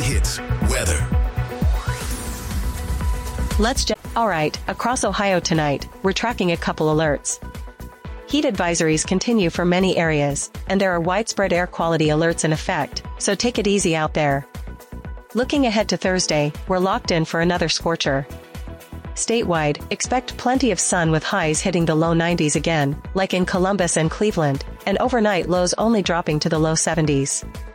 hits weather. Alright, across Ohio tonight, we're tracking a couple alerts. Heat advisories continue for many areas, and there are widespread air quality alerts in effect, so take it easy out there. Looking ahead to Thursday, we're locked in for another scorcher. Statewide, expect plenty of sun with highs hitting the low 90s again, like in Columbus and Cleveland, and overnight lows only dropping to the low 70s.